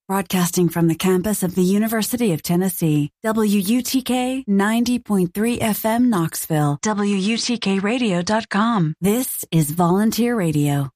Broadcasting from the campus of the University of Tennessee, WUTK 90.3 FM Knoxville, WUTKradio.com. This is Volunteer Radio.